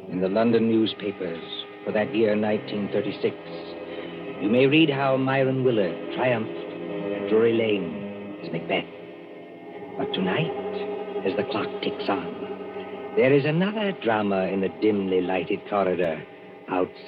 In the London newspapers for that year 1936, you may read how Myron Willard triumphed at Drury Lane as Macbeth. But tonight, as the clock ticks on, there is another drama in the dimly lighted corridor outside.